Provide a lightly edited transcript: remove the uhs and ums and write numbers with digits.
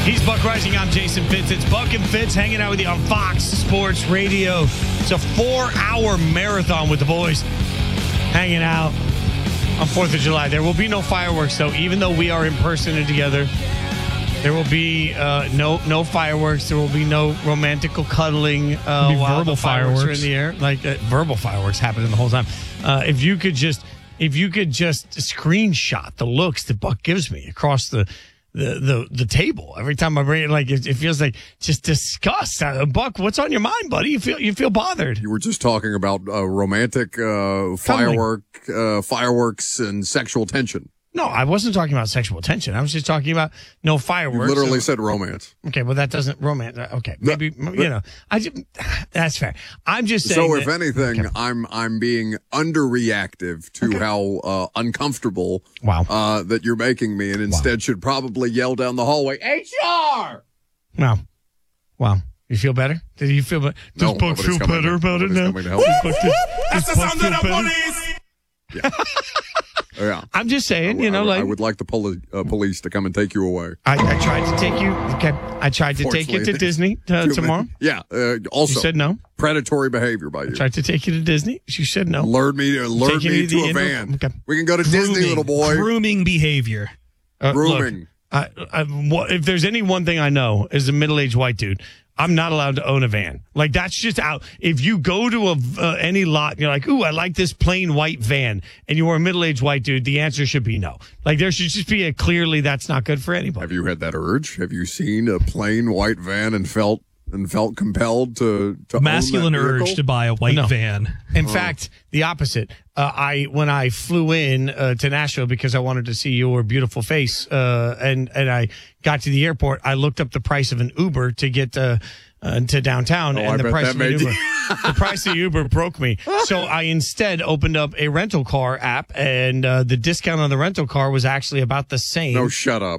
He's Buck Rising. I'm Jason Fitz. It's Buck and Fitz hanging out with you on Fox Sports Radio. It's a 4-hour marathon with the boys hanging out on 4th of July. There will be no fireworks, though, even though we are in person and together. There will be no fireworks. There will be no romantical cuddling while the fireworks are in the air. Like verbal fireworks happening the whole time. If you could just screenshot the looks that Buck gives me across the table every time I bring it, like it feels like just disgust. Buck, what's on your mind, buddy? You feel bothered. You were just talking about romantic fireworks and sexual tension. No, I wasn't talking about sexual tension. I was just talking about no fireworks. You literally said romance. Okay, well that doesn't romance. Okay, maybe that's fair. I'm just saying. So if anything, okay. I'm being underreactive to how uncomfortable that you're making me, and instead should probably yell down the hallway, HR. Wow. You feel better? Did you feel better? Does Buck feel better about it now? That's the sound of the police. Yeah. Yeah. I'm just saying, I would like the police to come and take you away. I tried to take you. Okay, I tried to take you to Disney tomorrow. Yeah. Also, you said no. Predatory behavior by you. I tried to take you to Disney. You said no. Lured me to a van. Okay. We can go to Disney, little boy. Grooming behavior. Grooming. Look, if there's any one thing I know as a middle-aged white dude, I'm not allowed to own a van. Like, that's just out. If you go to any lot and you're like, ooh, I like this plain white van, and you're a middle-aged white dude, the answer should be no. Like, there should just be clearly that's not good for anybody. Have you had that urge? Have you seen a plain white van and felt compelled to masculine own that urge vehicle? to buy a white van? In fact, the opposite. When I flew in to Nashville because I wanted to see your beautiful face, and I got to the airport, I looked up the price of an Uber to get to downtown, and the price of Uber broke me. So I instead opened up a rental car app, and the discount on the rental car was actually about the same. No, shut up.